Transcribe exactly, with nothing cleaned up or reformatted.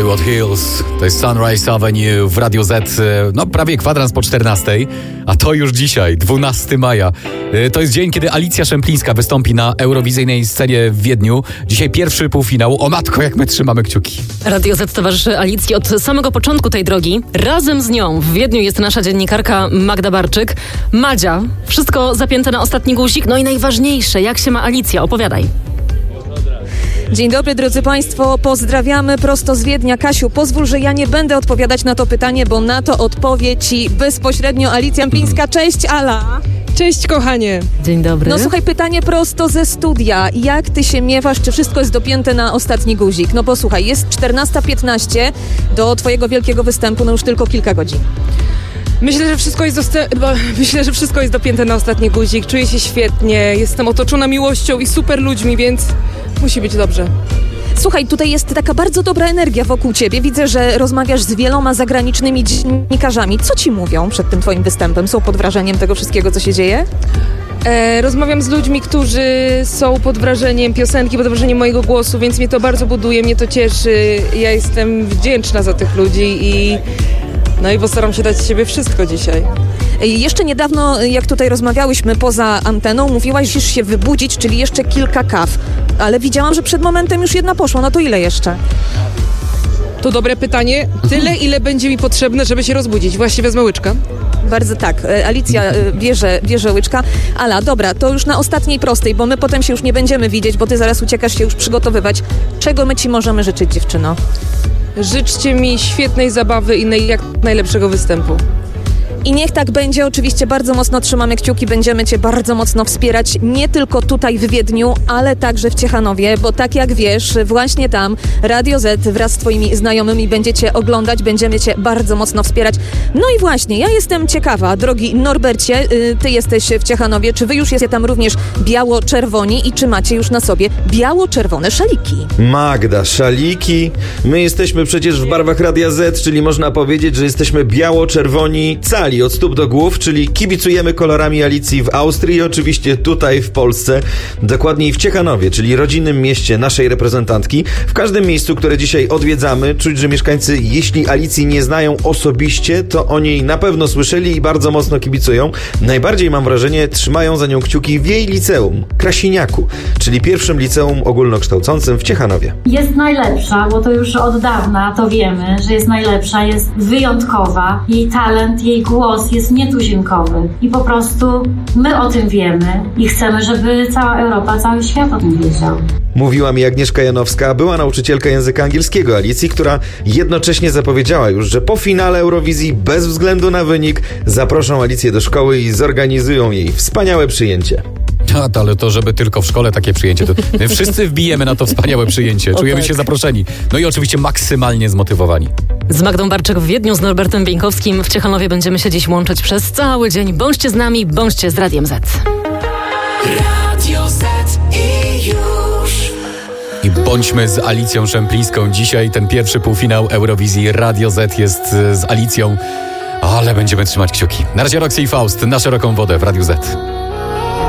Hollywood Hills, to jest Sunrise Avenue w Radio Z, no prawie kwadrans po czternastej, a to już dzisiaj, dwunastego maja. To jest dzień, kiedy Alicja Szemplińska wystąpi na eurowizyjnej scenie w Wiedniu. Dzisiaj pierwszy półfinał. O matko, jak my trzymamy kciuki. Radio Z towarzyszy Alicji od samego początku tej drogi. Razem z nią w Wiedniu jest nasza dziennikarka Magda Barczyk. Madzia, wszystko zapięte na ostatni guzik. No i najważniejsze, jak się ma Alicja? Opowiadaj. Dzień dobry, drodzy Państwo, pozdrawiamy prosto z Wiednia. Kasiu, pozwól, że ja nie będę odpowiadać na to pytanie, bo na to odpowie Ci bezpośrednio Alicja Szemplińska. Cześć, Ala! Cześć, kochanie! Dzień dobry. No słuchaj, pytanie prosto ze studia. Jak Ty się miewasz? Czy wszystko jest dopięte na ostatni guzik? No posłuchaj, jest czternasta piętnaście do Twojego wielkiego występu, no już tylko kilka godzin. Myślę, że wszystko jest dosta- Myślę, że wszystko jest dopięte na ostatni guzik. Czuję się świetnie, jestem otoczona miłością i super ludźmi, więc musi być dobrze. Słuchaj, tutaj jest taka bardzo dobra energia wokół Ciebie. Widzę, że rozmawiasz z wieloma zagranicznymi dziennikarzami. Co Ci mówią przed tym Twoim występem? Są pod wrażeniem tego wszystkiego, co się dzieje? E, rozmawiam z ludźmi, którzy są pod wrażeniem piosenki, pod wrażeniem mojego głosu, więc mnie to bardzo buduje, mnie to cieszy. Ja jestem wdzięczna za tych ludzi i no i postaram się dać z siebie wszystko dzisiaj. Jeszcze niedawno, jak tutaj rozmawiałyśmy poza anteną, mówiłaś, że musisz się wybudzić, czyli jeszcze kilka kaw. Ale widziałam, że przed momentem już jedna poszła. No to ile jeszcze? To dobre pytanie. Tyle, ile będzie mi potrzebne, żeby się rozbudzić. Właśnie wezmę łyczka. Bardzo tak. Alicja bierze, bierze łyczka. Ala, dobra, to już na ostatniej prostej, bo my potem się już nie będziemy widzieć, bo ty zaraz uciekasz się już przygotowywać. Czego my ci możemy życzyć, dziewczyno? Życzcie mi świetnej zabawy i jak najlepszego występu. I niech tak będzie. Oczywiście bardzo mocno trzymamy kciuki, będziemy Cię bardzo mocno wspierać, nie tylko tutaj w Wiedniu, ale także w Ciechanowie, bo tak jak wiesz, właśnie tam Radio Z wraz z Twoimi znajomymi będziecie oglądać, będziemy Cię bardzo mocno wspierać. No i właśnie, ja jestem ciekawa, drogi Norbercie, yy, Ty jesteś w Ciechanowie, czy Wy już jesteście tam również biało-czerwoni i czy macie już na sobie biało-czerwone szaliki? Magda, szaliki? My jesteśmy przecież w barwach Radia Z, czyli można powiedzieć, że jesteśmy biało-czerwoni cali od stóp do głów, czyli kibicujemy kolorami Alicji w Austrii i oczywiście tutaj w Polsce, dokładniej w Ciechanowie, czyli rodzinnym mieście naszej reprezentantki. W każdym miejscu, które dzisiaj odwiedzamy, czuć, że mieszkańcy, jeśli Alicji nie znają osobiście, to o niej na pewno słyszeli i bardzo mocno kibicują. Najbardziej, mam wrażenie, trzymają za nią kciuki w jej liceum, Krasiniaku, czyli pierwszym liceum ogólnokształcącym w Ciechanowie. Jest najlepsza, bo to już od dawna to wiemy, że jest najlepsza, jest wyjątkowa. Jej talent, jej głos jest nietuzinkowy i po prostu my o tym wiemy i chcemy, żeby cała Europa, cały świat o tym wiedział. Mówiła mi Agnieszka Janowska, była nauczycielka języka angielskiego Alicji, która jednocześnie zapowiedziała już, że po finale Eurowizji bez względu na wynik zaproszą Alicję do szkoły i zorganizują jej wspaniałe przyjęcie. A, ale to, żeby tylko w szkole takie przyjęcie, to my wszyscy wbijemy na to wspaniałe przyjęcie. Czujemy się zaproszeni. No i oczywiście maksymalnie zmotywowani. Z Magdą Barczyk w Wiedniu, z Norbertem Bieńkowskim w Ciechanowie będziemy się dziś łączyć przez cały dzień. Bądźcie z nami, bądźcie z Radiem Z. Radio Z i już. I bądźmy z Alicją Szemplińską. Dzisiaj ten pierwszy półfinał Eurowizji. Radio Z jest z Alicją, ale będziemy trzymać kciuki. Na razie Roxy i Faust na szeroką wodę w Radiu Z.